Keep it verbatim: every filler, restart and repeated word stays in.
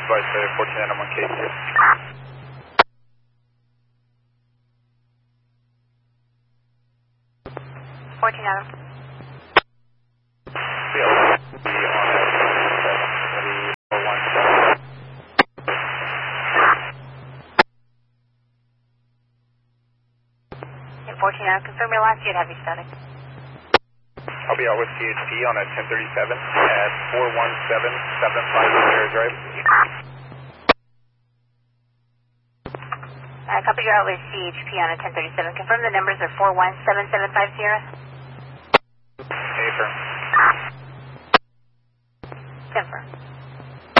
advise the fourteen Adam one K two. fourteen Adam. Yeah, be on at four one seven. fourteen Adam, confirm your last unit, heavy static. I'll be out with C H P on a ten thirty-seven at four one seven seven five zero Drive. Uh, copy, you're out with C H P on a ten thirty-seven. Confirm the numbers are four one seven seven five zero. Affirm.